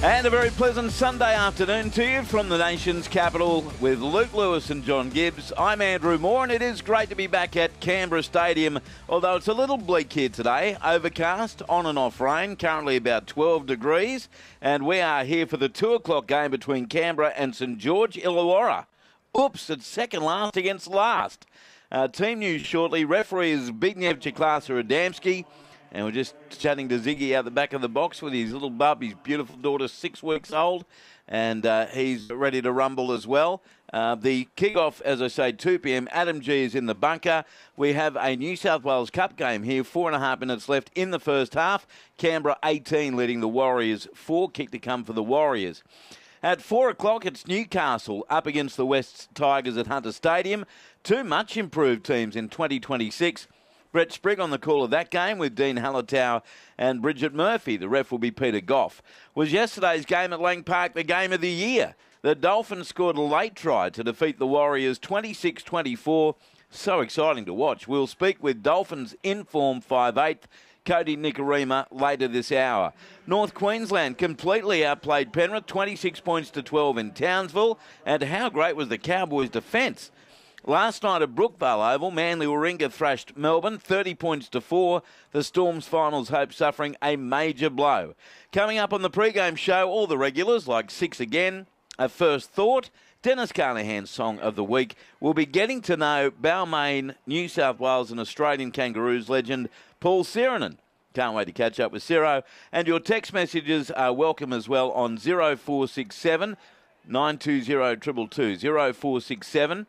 And a very pleasant Sunday afternoon to you from the nation's capital with Luke Lewis and John Gibbs. I'm Andrew Moore, and it is great to be back at Canberra Stadium, although it's a little bleak here today. Overcast, on and off rain, currently about 12 degrees, and we are here for the 2 o'clock game between Canberra and St George Illawarra. Oops, it's second last against last. Team news shortly. Referee is Zbigniew Adamski. And we're just chatting to Ziggy out the back of the box with his little bub, his beautiful daughter, 6 weeks old, and he's ready to rumble as well. The kick-off, as I say, 2 p.m. Adam G is in the bunker. We have a New South Wales Cup game here, 4.5 minutes left in the first half. Canberra 18 leading the Warriors 4, kick to come for the Warriors. At 4 o'clock, it's Newcastle up against the West Tigers at Hunter Stadium. Two much improved teams in 2026. Brett Sprigg on the call of that game with Dean Hallertau and Bridget Murphy. The ref will be Peter Goff. Was yesterday's game at Lang Park the game of the year? The Dolphins scored a late try to defeat the Warriors 26-24. So exciting to watch. We'll speak with Dolphins in-form 5'8", Cody Nikorima later this hour. North Queensland completely outplayed Penrith, 26 points to 12 in Townsville. And how great was the Cowboys' defence? Last night at Brookvale Oval, Manly Warringah thrashed Melbourne 30 points to 4. The Storm's finals hope suffering a major blow. Coming up on the pre-game show, all the regulars like 6 again. A first thought, Dennis Carnahan's song of the week. We'll be getting to know Balmain, New South Wales and Australian Kangaroos legend Paul Sirenen. Can't wait to catch up with Ciro. And your text messages are welcome as well on 0467 920 222. 0467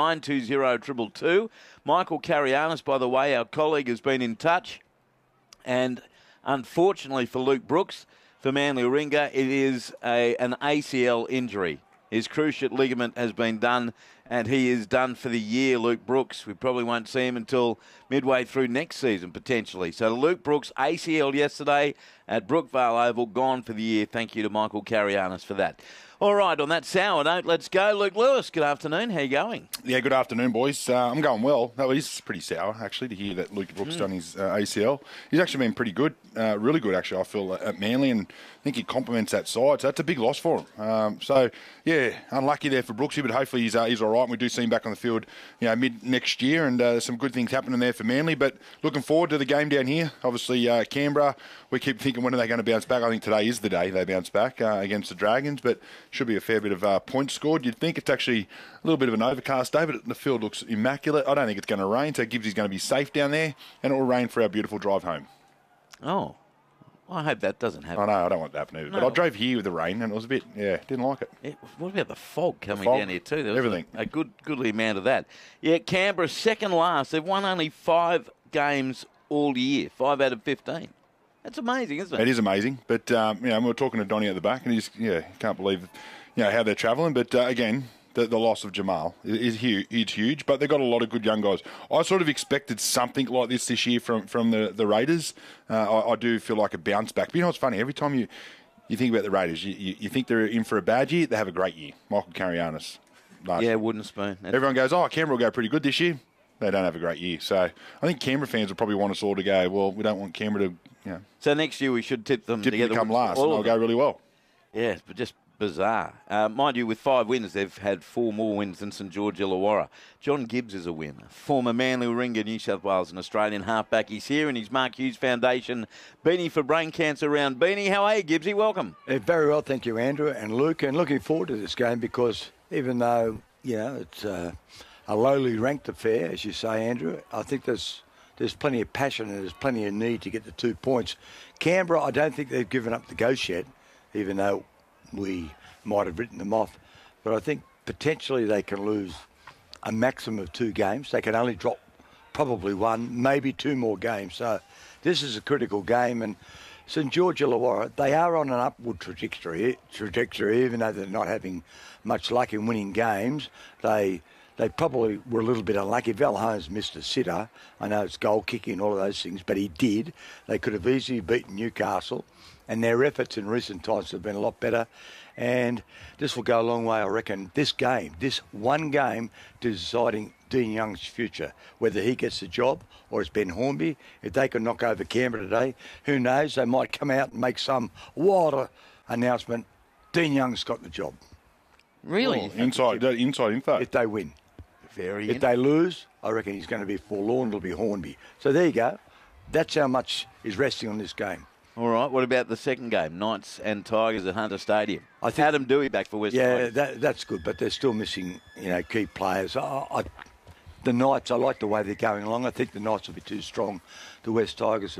920 Michael Carianis, by the way, our colleague, has been in touch. And unfortunately for Luke Brooks, for Manly Warringah, it is an ACL injury. His cruciate ligament has been done, and he is done for the year, Luke Brooks. We probably won't see him until midway through next season, potentially. So Luke Brooks, ACL yesterday at Brookvale Oval, gone for the year. Thank you to Michael Carianis for that. All right, on that sour note, let's go. Luke Lewis, good afternoon. How you going? Yeah, good afternoon, boys. I'm going well. That was pretty sour, actually, to hear that Luke Brooks done his ACL. He's actually been pretty good, really good, actually, I feel, at Manly, and I think he complements that side, so that's a big loss for him. So, yeah, unlucky there for Brooksy, but hopefully he's all right, and we do see him back on the field, mid-next year, and some good things happening there for Manly. But looking forward to the game down here. Obviously, Canberra, we keep thinking, when are they going to bounce back? I think today is the day they bounce back against the Dragons, but should be a fair bit of points scored. You'd think it's actually a little bit of an overcast day, but the field looks immaculate. I don't think it's going to rain, so Gibbsy's going to be safe down there, and it will rain for our beautiful drive home. Oh, I hope that doesn't happen. I know, I don't want that to happen either. No. But I drove here with the rain, and it was a bit, didn't like it. What about the fog coming down here too? There was everything. A goodly amount of that. Yeah, Canberra second last. They've won only 5 games all year, 5 out of 15. That's amazing, isn't it? It is amazing. But, we were talking to Donnie at the back, and he's, can't believe, how they're travelling. But, again, the loss of Jamal is huge. It's huge, but they've got a lot of good young guys. I sort of expected something like this year from the Raiders. I do feel like a bounce back. But it's funny. Every time you think about the Raiders, you think they're in for a bad year. They have a great year. Michael Carianis. Wooden spoon. Everyone goes, Canberra will go pretty good this year. They don't have a great year. So I think Canberra fans will probably want us all to go, well, we don't want Canberra to, So next year we should tip them together. Become last, and they'll go really well. Yeah, but just bizarre. Mind you, with 5 wins, they've had 4 more wins than St George Illawarra. John Gibbs is a winner. Former Manly Warringah, New South Wales and Australian halfback. He's here in his Mark Hughes Foundation Beanie for Brain Cancer round. Beanie, how are you, Gibbsy? Welcome. Very well, thank you, Andrew and Luke. And looking forward to this game because even though, it's a lowly ranked affair, as you say, Andrew, I think there's plenty of passion and there's plenty of need to get the 2 points. Canberra, I don't think they've given up the ghost yet, even though we might have written them off. But I think potentially they can lose a maximum of 2 games. They can only drop probably 1, maybe 2 more games. So this is a critical game. And St George Illawarra, they are on an upward trajectory, even though they're not having much luck in winning games. They probably were a little bit unlucky. Val Holmes missed a sitter. I know it's goal kicking and all of those things, but he did. They could have easily beaten Newcastle, and their efforts in recent times have been a lot better. And this will go a long way, I reckon. This one game, to deciding Dean Young's future, whether he gets the job or it's Ben Hornby. If they can knock over Canberra today, who knows? They might come out and make some wild announcement, Dean Young's got the job Really? Inside info. if they win. Very If they lose, I reckon he's going to be forlorn. It'll be Hornby. So there you go. That's how much is resting on this game. All right. What about the second game? Knights and Tigers at Hunter Stadium. I think- Adam Dewey back for West Yeah, Tigers. that's good, but they're still missing, key players. The Knights, I like the way they're going along. I think the Knights will be too strong. The West Tigers